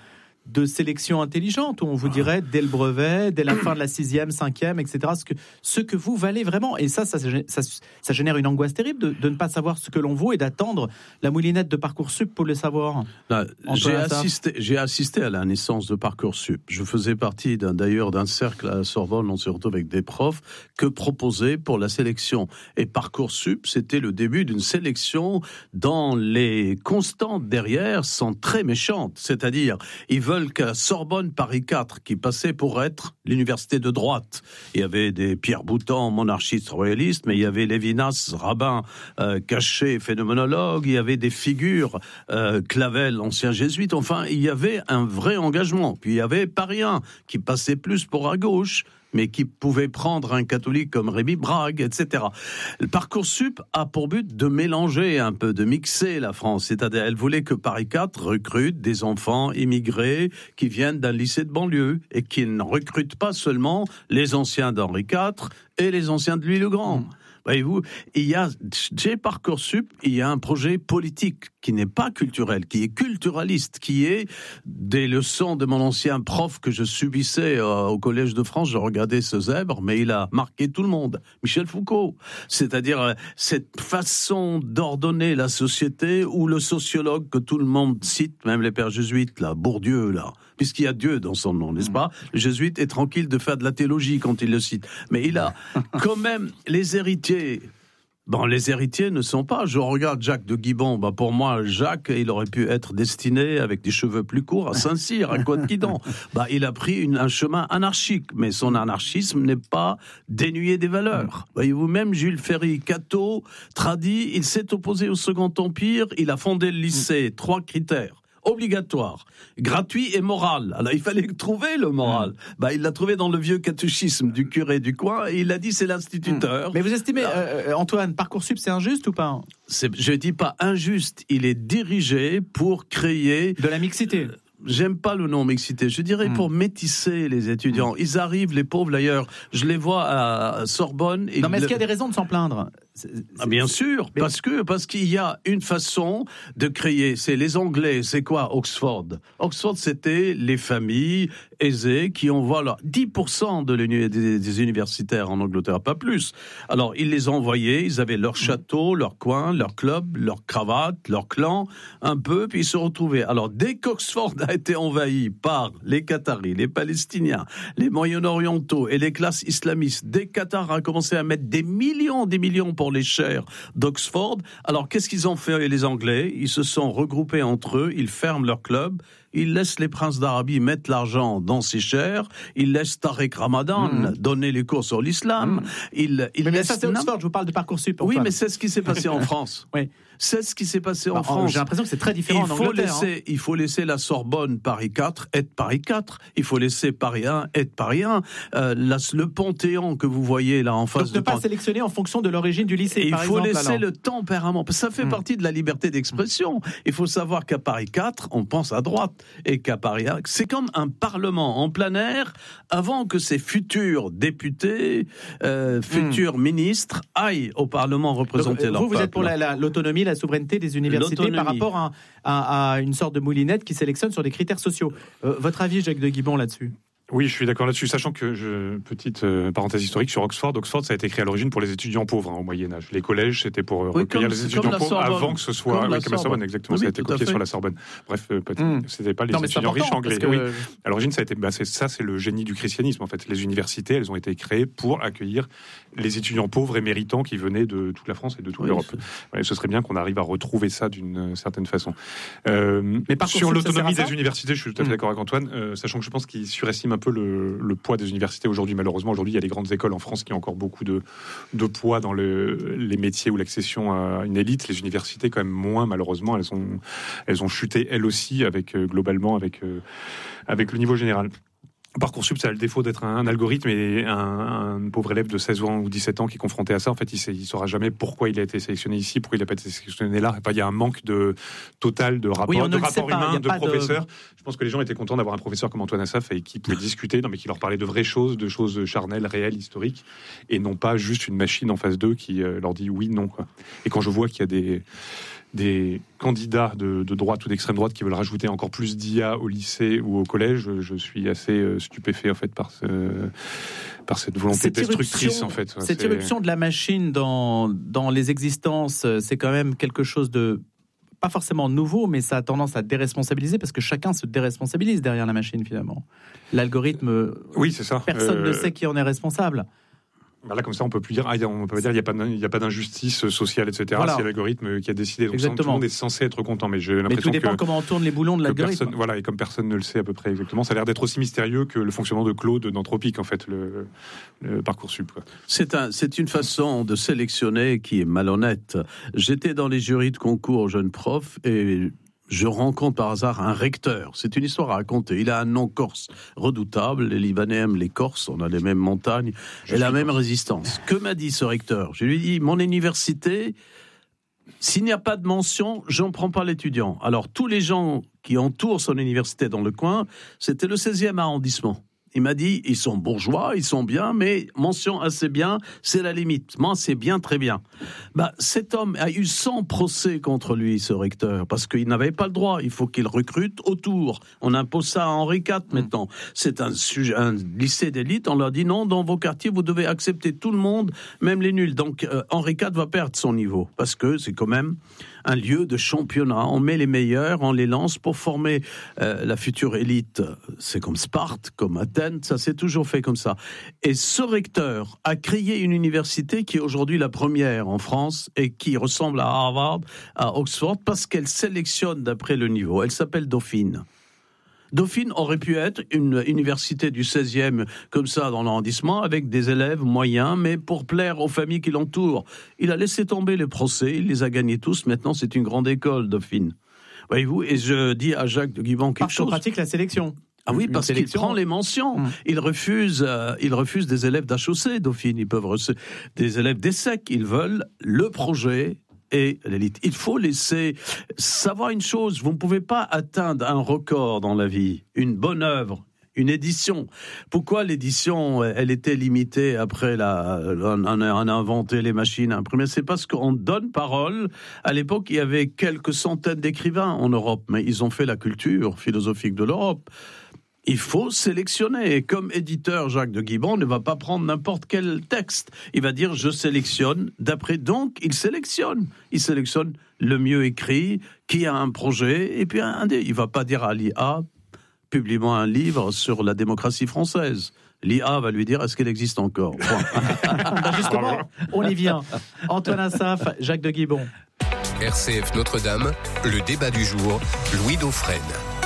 de sélection intelligente, où on vous dirait dès le brevet, dès la fin de la sixième, cinquième, et cetera, ce que, ce que vous valez vraiment. Et ça, ça, ça, ça génère une angoisse terrible de, de ne pas savoir ce que l'on vaut et d'attendre la moulinette de Parcoursup pour le savoir. Là, j'ai, assisté, j'ai assisté à la naissance de Parcoursup. Je faisais partie d'un, d'ailleurs d'un cercle à la Sorbonne, on se retrouve avec des profs, que proposaient pour la sélection. Et Parcoursup, c'était le début d'une sélection dont les constantes derrière sont très méchantes. C'est-à-dire, ils veulent qu'à Sorbonne Paris quatre, qui passait pour être l'université de droite, il y avait des Pierre Boutan, monarchistes royalistes, mais il y avait Lévinas, rabbin, euh, caché, phénoménologue, il y avait des figures, euh, Clavel, ancien jésuite, enfin, il y avait un vrai engagement. Puis il y avait Paris un, qui passait plus pour à gauche, mais qui pouvait prendre un catholique comme Rémi Brague, et cetera. Le Parcoursup a pour but de mélanger un peu, de mixer la France. C'est-à-dire, elle voulait que Paris quatre recrute des enfants immigrés qui viennent d'un lycée de banlieue et qui ne recrute pas seulement les anciens d'Henri quatre et les anciens de Louis le Grand. Mmh. Voyez-vous, il y a, chez Parcoursup, il y a un projet politique qui n'est pas culturel, qui est culturaliste, qui est des leçons de mon ancien prof que je subissais euh, au Collège de France. Je regardais ce zèbre, mais il a marqué tout le monde. Michel Foucault. C'est-à-dire euh, cette façon d'ordonner la société où le sociologue que tout le monde cite, même les pères jésuites, là, Bourdieu, là, puisqu'il y a Dieu dans son nom, n'est-ce pas? Le jésuite est tranquille de faire de la théologie quand il le cite. Mais il a quand même les héritiers. Bon, les héritiers ne sont pas. Je regarde Jacques de Gibbon. Bah, pour moi, Jacques, il aurait pu être destiné avec des cheveux plus courts à Saint-Cyr, à Côte-Guidon. Bah, il a pris une, un chemin anarchique, mais son anarchisme n'est pas dénué des valeurs. Voyez-vous, même Jules Ferry, catho, tradit, il s'est opposé au Second Empire. Il a fondé le lycée. Trois critères. Obligatoire, gratuit et moral. Alors il fallait trouver le moral. Mmh. Bah, il l'a trouvé dans le vieux catéchisme du curé du coin et il a dit c'est l'instituteur. Mmh. Mais vous estimez, euh, Antoine, Parcoursup c'est injuste ou pas? C'est, je dis pas injuste, il est dirigé pour créer de la mixité. Euh, J'aime pas le nom mixité. Je dirais mmh. pour métisser les étudiants. Mmh. Ils arrivent, les pauvres d'ailleurs. Je les vois à Sorbonne. Non, mais est-ce qu'il y a des raisons de s'en plaindre? C'est, c'est, ah, bien sûr, mais... parce que parce qu'il y a une façon de créer. C'est les Anglais. C'est quoi Oxford? Oxford, c'était les familles aisées qui envoient leur dix pour cent de des, des universitaires en Angleterre, pas plus. Alors ils les envoyaient. Ils avaient leur château, leur coin, leur club, leur cravate, leur clan, un peu, puis ils se retrouvaient. Alors dès qu'Oxford a été envahi par les Qataris, les Palestiniens, les Moyen-Orientaux et les classes islamistes, dès que Qatar a commencé à mettre des millions, des millions pour les chairs d'Oxford, alors qu'est-ce qu'ils ont fait les Anglais? Ils se sont regroupés entre eux, ils ferment leur club, ils laissent les princes d'Arabie mettre l'argent dans ces chairs, ils laissent Tariq Ramadan mmh. donner les cours sur l'islam. Mmh. Ils, ils mais, laissent... mais ça c'est Oxford, je vous parle de Parcoursup. Oui, mais c'est ce qui s'est passé en France. Oui. C'est ce qui s'est passé bah, en France. J'ai l'impression que c'est très différent il en faut Angleterre. Laisser, hein. Il faut laisser la Sorbonne Paris quatre être Paris quatre. Il faut laisser Paris un être Paris un. Euh, la, le Panthéon que vous voyez là en face. Donc ne pas Pant... sélectionner en fonction de l'origine du lycée. Et par il faut exemple, laisser alors. le tempérament. Ça fait mmh. partie de la liberté d'expression. Il faut savoir qu'à Paris quatre, on pense à droite. Et qu'à Paris un, c'est comme un parlement en plein air avant que ces futurs députés, euh, futurs mmh. ministres aillent au Parlement représenter Donc, leur vous, peuple. Vous êtes pour la, la, l'autonomie, la souveraineté des universités l'autonomie. Par rapport à, à, à une sorte de moulinette qui sélectionne sur des critères sociaux. Euh, votre avis, Jacques de Gibbon, là-dessus? Oui, je suis d'accord là-dessus, sachant que, je, petite euh, parenthèse historique sur Oxford, Oxford ça a été créé à l'origine pour les étudiants pauvres hein, au Moyen-Âge. Les collèges, c'était pour euh, oui, recueillir comme, les étudiants pauvres Sorbonne. avant que ce soit... Comme oui, la comme la Sorbonne, exactement, oui, ça a été copié fait. sur la Sorbonne. Bref, euh, mmh. c'était pas les non, étudiants riches anglais. Que... Oui. À l'origine, ça a été, bah, c'est, ça c'est le génie du christianisme en fait. Les universités, elles ont été créées pour accueillir les étudiants pauvres et méritants qui venaient de toute la France et de toute oui, l'Europe. Ouais, ce serait bien qu'on arrive à retrouver ça d'une certaine façon. Euh, Mais sur l'autonomie des universités, je suis tout à fait mmh. d'accord avec Antoine, euh, sachant que je pense qu'il surestime un peu le, le poids des universités aujourd'hui. Malheureusement, aujourd'hui, il y a des grandes écoles en France qui ont encore beaucoup de, de poids dans le, les métiers ou l'accession à une élite. Les universités, quand même, moins, malheureusement, elles ont, elles ont chuté, elles aussi, avec, euh, globalement, avec, euh, avec le niveau général. Parcoursup, ça a le défaut d'être un, un algorithme et un, un pauvre élève de seize ans ou dix-sept ans qui est confronté à ça, en fait, il ne saura jamais pourquoi il a été sélectionné ici, pourquoi il n'a pas été sélectionné là. Enfin, il y a un manque de, total de rapport, oui, de rapport humain, de professeurs. De... Je pense que les gens étaient contents d'avoir un professeur comme Antoine Assaf et qui pouvait discuter, non, mais qui leur parlait de vraies choses, de choses charnelles, réelles, historiques, et non pas juste une machine en face d'eux qui euh, leur dit oui, non, quoi. Et quand je vois qu'il y a des... des candidats de, de droite ou d'extrême droite qui veulent rajouter encore plus d'I A au lycée ou au collège. Je suis assez euh, stupéfait en fait par, ce, par cette volonté cette destructrice en fait. Cette c'est... irruption de la machine dans, dans les existences, c'est quand même quelque chose de pas forcément nouveau, mais ça a tendance à déresponsabiliser parce que chacun se déresponsabilise derrière la machine finalement. L'algorithme, oui, c'est ça. Personne euh... ne sait qui en est responsable. Ben là, comme ça, on peut plus dire, ah, on peut pas dire, il y a pas, il y a pas d'injustice sociale, et cetera. Voilà. C'est l'algorithme qui a décidé. Donc, exactement. Tout le monde est censé être content, mais j'ai l'impression que. Mais tout dépend comment on tourne les boulons de l'algorithme. Personne, voilà, et comme personne ne le sait à peu près exactement, ça a l'air d'être aussi mystérieux que le fonctionnement de Claude d'Anthropique, en fait, le, le Parcoursup. Quoi. C'est un, c'est une façon de sélectionner qui est malhonnête. J'étais dans les jurys de concours jeunes profs et je rencontre par hasard un recteur. C'est une histoire à raconter. Il a un nom corse redoutable. Les Libanais aiment les Corses. On a les mêmes montagnes je et la même corse. Résistance. Que m'a dit ce recteur ? Je lui ai dit, mon université, s'il n'y a pas de mention, j'en prends pas l'étudiant. Alors, tous les gens qui entourent son université dans le coin, c'était le seizième arrondissement. Il m'a dit, ils sont bourgeois, ils sont bien, mais mention assez bien, c'est la limite. Moi, c'est bien, très bien. Bah, cet homme a eu cent procès contre lui, ce recteur, parce qu'il n'avait pas le droit. Il faut qu'il recrute autour. On impose ça à Henri quatre maintenant. C'est un, sujet, un lycée d'élite. On leur dit non, dans vos quartiers, vous devez accepter tout le monde, même les nuls. Donc, euh, Henri quatre va perdre son niveau, parce que c'est quand même un lieu de championnat. On met les meilleurs, on les lance pour former euh, la future élite. C'est comme Sparte, comme Athènes, ça s'est toujours fait comme ça. Et ce recteur a créé une université qui est aujourd'hui la première en France et qui ressemble à Harvard, à Oxford, parce qu'elle sélectionne d'après le niveau. Elle s'appelle Dauphine. Dauphine aurait pu être une université du seizième, comme ça, dans l'arrondissement, avec des élèves moyens, mais pour plaire aux familles qui l'entourent. Il a laissé tomber les procès, il les a gagnés tous. Maintenant, c'est une grande école, Dauphine. Voyez-vous, et je dis à Jacques de Guiban quelque parce chose. Parce qu'on pratique la sélection. Ah oui, parce qu'il prend les mentions. Mmh. Il refuse, euh, il refuse des élèves d'H E C, Dauphine. Ils peuvent reçu- des élèves d'ESSEC. Ils veulent le projet et l'élite. Il faut laisser savoir une chose. Vous ne pouvez pas atteindre un record dans la vie, une bonne œuvre, une édition. Pourquoi l'édition, elle était limitée après la, on a inventé les machines à imprimer? C'est parce qu'on donne parole. À l'époque, il y avait quelques centaines d'écrivains en Europe, mais ils ont fait la culture philosophique de l'Europe. Il faut sélectionner. Et comme éditeur, Jacques de Guiban ne va pas prendre n'importe quel texte. Il va dire, je sélectionne. D'après, donc, il sélectionne. Il sélectionne le mieux écrit, qui a un projet, et puis un dé. Il ne va pas dire à l'I A, publie-moi un livre sur la démocratie française. L'I A va lui dire, est-ce qu'elle existe encore? Ben justement, on y vient. Antoine Assaf, Jacques de Guiban. R C F Notre-Dame, le débat du jour, Louis Dauphren.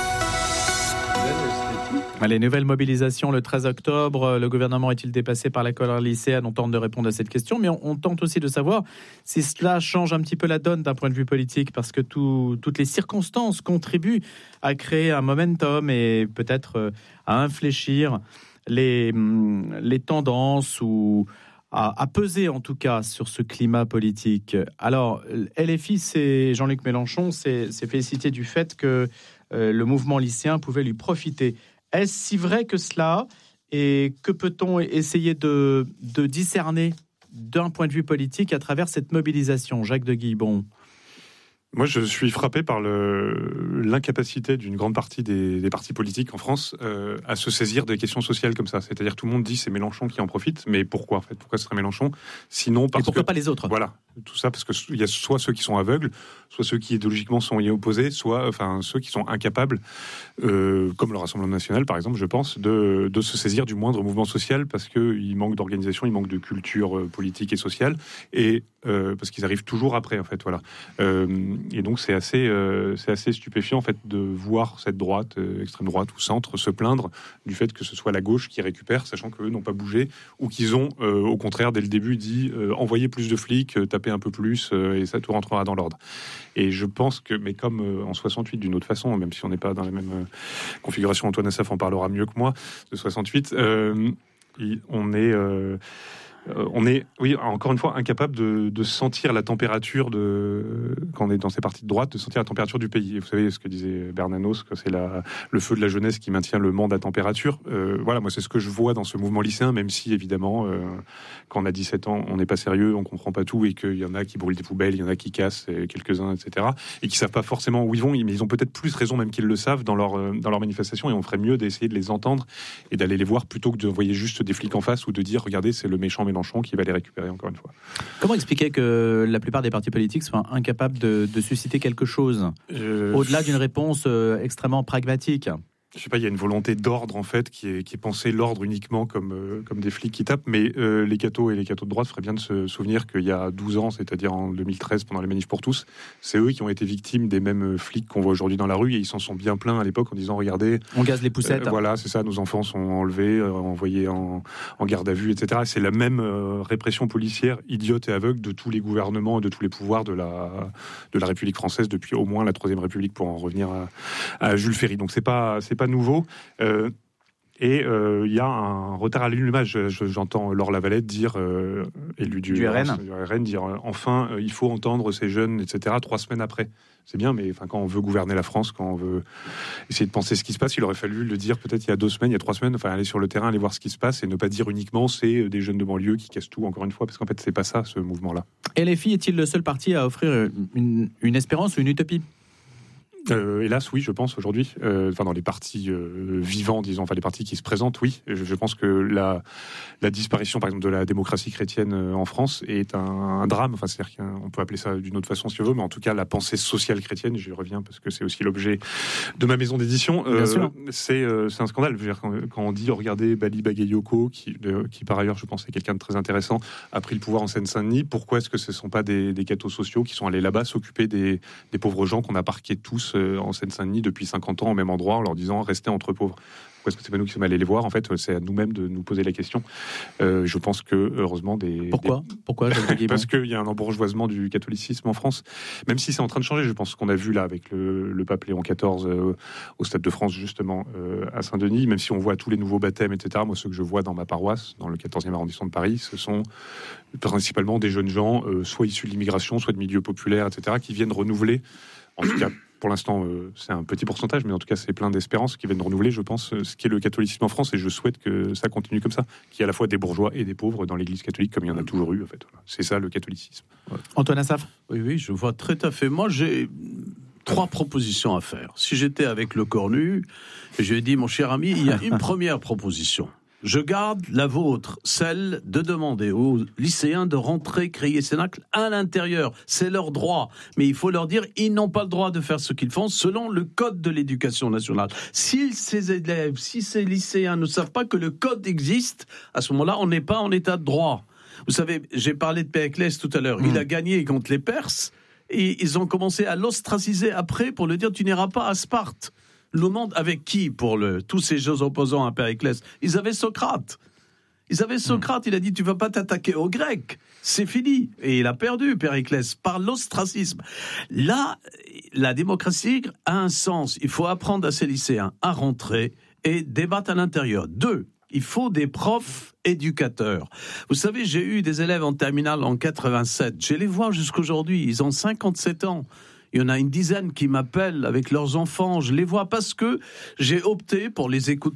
Les nouvelles mobilisations le treize octobre, le gouvernement est-il dépassé par la colère lycéenne? On tente de répondre à cette question, mais on, on tente aussi de savoir si cela change un petit peu la donne d'un point de vue politique, parce que tout, toutes les circonstances contribuent à créer un momentum et peut-être à infléchir les, les tendances ou à, à peser en tout cas sur ce climat politique. Alors, L F I, c'est Jean-Luc Mélenchon s'est, s'est félicité du fait que euh, le mouvement lycéen pouvait lui profiter. Est-ce si vrai que cela? Et que peut-on essayer de, de discerner d'un point de vue politique à travers cette mobilisation? Jacques de Guiban. Moi, je suis frappé par le, l'incapacité d'une grande partie des, des partis politiques en France euh, à se saisir des questions sociales comme ça. C'est-à-dire, tout le monde dit c'est Mélenchon qui en profite, mais pourquoi en fait? Pourquoi ce serait Mélenchon? Sinon, parce Et pourquoi que, pas les autres? Voilà, tout ça parce que il y a soit ceux qui sont aveugles, soit ceux qui idéologiquement sont y opposés, soit enfin ceux qui sont incapables, euh, comme le Rassemblement national par exemple, je pense, de, de se saisir du moindre mouvement social parce que il manque d'organisation, il manque de culture euh, politique et sociale, et euh, parce qu'ils arrivent toujours après en fait, voilà. Euh, Et donc c'est assez, euh, c'est assez stupéfiant en fait de voir cette droite, euh, extrême droite ou centre, se plaindre du fait que ce soit la gauche qui récupère, sachant qu'eux n'ont pas bougé, ou qu'ils ont euh, au contraire dès le début dit euh, envoyez plus de flics, euh, tapez un peu plus, euh, et ça tout rentrera dans l'ordre. Et je pense que, mais comme euh, en soixante-huit d'une autre façon, même si on n'est pas dans la même euh, configuration, Antoine Assaf en parlera mieux que moi, de soixante-huit, euh, on est... Euh, euh, on est, oui, encore une fois, incapable de, de sentir la température de, quand on est dans ces partis de droite, de sentir la température du pays. Et vous savez ce que disait Bernanos, que c'est la, le feu de la jeunesse qui maintient le monde à température. Euh, voilà, moi, c'est ce que je vois dans ce mouvement lycéen, même si, évidemment, euh, quand on a dix-sept ans, on n'est pas sérieux, on comprend pas tout, et qu'il y en a qui brûlent des poubelles, il y en a qui cassent, quelques-uns, et cetera, et qui savent pas forcément où ils vont, mais ils ont peut-être plus raison, même qu'ils le savent, dans leur, dans leur manifestation, et on ferait mieux d'essayer de les entendre et d'aller les voir plutôt que d'envoyer juste des flics en face ou de dire, regardez, c'est le méchant Mélenchon qui va les récupérer encore une fois. Comment expliquer que la plupart des partis politiques soient incapables de, de susciter quelque chose, euh, au-delà d'une réponse euh, extrêmement pragmatique ? Je sais pas, il y a une volonté d'ordre en fait qui est, qui est pensée l'ordre uniquement comme, euh, comme des flics qui tapent, mais euh, les cathos et les cathos de droite feraient bien de se souvenir qu'il y a douze ans, c'est-à-dire en deux mille treize pendant les manifs pour tous, c'est eux qui ont été victimes des mêmes flics qu'on voit aujourd'hui dans la rue, et ils s'en sont bien plaints à l'époque en disant regardez, on gaze les poussettes. Euh, voilà, c'est ça, nos enfants sont enlevés, euh, envoyés en, en garde à vue, et cetera. C'est la même euh, répression policière idiote et aveugle de tous les gouvernements et de tous les pouvoirs de la, de la République française depuis au moins la Troisième République, pour en revenir à, à Jules Ferry. Donc c'est pas, c'est pas nouveau. Euh, et il euh, y a un retard à l'allumage. J'entends Laure Lavalette dire, euh, élu du, du R N, du R N dire euh, enfin, euh, il faut entendre ces jeunes, et cetera, trois semaines après. C'est bien, mais quand on veut gouverner la France, quand on veut essayer de penser ce qui se passe, il aurait fallu le dire peut-être il y a deux semaines, il y a trois semaines, enfin aller sur le terrain, aller voir ce qui se passe, et ne pas dire uniquement c'est des jeunes de banlieue qui cassent tout, encore une fois, parce qu'en fait, c'est pas ça, ce mouvement-là. Et L F I est-il le seul parti à offrir une, une espérance ou une utopie ? Euh, hélas, oui, je pense aujourd'hui. Euh, enfin, dans les partis euh, vivants, disons, enfin les partis qui se présentent, oui. Je, je pense que la, la disparition, par exemple, de la démocratie chrétienne euh, en France est un, un drame. Enfin, c'est-à-dire qu'on peut appeler ça d'une autre façon si on veut, mais en tout cas, la pensée sociale chrétienne, j'y reviens parce que c'est aussi l'objet de ma maison d'édition. Euh, c'est, euh, c'est un scandale. Je veux dire, quand, quand on dit, oh, regardez, Bali Bagayoko, qui, de, qui par ailleurs, je pense, est quelqu'un de très intéressant, a pris le pouvoir en Seine-Saint-Denis. Pourquoi est-ce que ce ne sont pas des, des cathos sociaux qui sont allés là-bas s'occuper des, des pauvres gens qu'on a parqués tous en Seine-Saint-Denis depuis cinquante ans au même endroit en leur disant restez entre pauvres? Pourquoi est-ce que c'est pas nous qui sommes allés les voir? En fait, c'est à nous-mêmes de nous poser la question. Euh, je pense que heureusement des pourquoi des... pourquoi parce qu'il y a un embourgeoisement du catholicisme en France, même si c'est en train de changer. Je pense qu'on a vu là avec le, le pape Léon quatorze euh, au Stade de France justement euh, à Saint-Denis, même si on voit tous les nouveaux baptêmes, et cetera. Moi, ceux que je vois dans ma paroisse, dans le quatorzième arrondissement de Paris, ce sont principalement des jeunes gens, euh, soit issus de l'immigration, soit de milieux populaires, et cetera, qui viennent renouveler. En tout cas, pour l'instant, euh, c'est un petit pourcentage, mais en tout cas, c'est plein d'espérances qui viennent renouveler, je pense, ce qu'est le catholicisme en France, et je souhaite que ça continue comme ça, qu'il y ait à la fois des bourgeois et des pauvres dans l'Église catholique, comme il y en a toujours eu, en fait. Voilà. C'est ça, le catholicisme. Ouais. Antoine Assaf ? Oui, oui, je vois très à fait. Moi, j'ai trois propositions à faire. Si j'étais avec Le Cornu, je lui ai dit, mon cher ami, il y a une première proposition. Je garde la vôtre, celle de demander aux lycéens de rentrer créer Cénacle à l'intérieur. C'est leur droit. Mais il faut leur dire, ils n'ont pas le droit de faire ce qu'ils font selon le code de l'éducation nationale. Si ces élèves, si ces lycéens ne savent pas que le code existe, à ce moment-là, on n'est pas en état de droit. Vous savez, j'ai parlé de Périclès tout à l'heure. Mmh. Il a gagné contre les Perses et ils ont commencé à l'ostraciser après pour lui dire, tu n'iras pas à Sparte. Le monde avec qui pour le, tous ces jeux opposants à Périclès? Ils avaient Socrate. Ils avaient Socrate, il a dit tu vas pas t'attaquer aux Grecs, c'est fini. Et il a perdu Périclès par l'ostracisme. Là, la démocratie a un sens. Il faut apprendre à ces lycéens à rentrer et débattre à l'intérieur. Deux, il faut des profs éducateurs. Vous savez, j'ai eu des élèves en terminale en quatre-vingt-sept. Je les vois jusqu'aujourd'hui, ils ont cinquante-sept ans. Il y en a une dizaine qui m'appellent avec leurs enfants. Je les vois parce que j'ai opté pour les écouter.